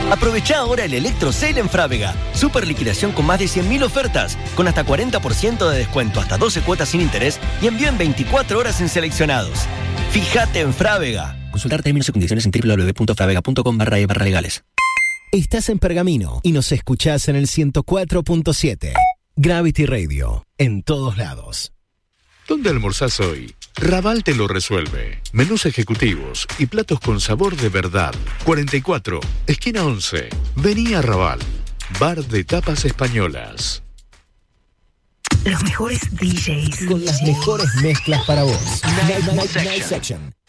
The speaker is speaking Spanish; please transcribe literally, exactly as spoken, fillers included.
Aprovecha ahora el Electro Sale en Frávega. Super liquidación con más de cien mil ofertas, con hasta cuarenta por ciento de descuento, hasta doce cuotas sin interés y envío en veinticuatro horas en seleccionados. Fíjate en Frávega. Consultar términos y condiciones en doble u doble u doble u punto fravega punto com barra e barra legales. Estás en Pergamino y nos escuchás en el ciento cuatro punto siete. Gravity Radio, en todos lados. ¿Dónde almorzás hoy? Raval te lo resuelve. Menús ejecutivos y platos con sabor de verdad. cuarenta y cuatro, esquina once. Vení a Raval. Bar de tapas españolas. Los mejores D Js. Con las mejores mezclas para vos. Night, night, night, night section.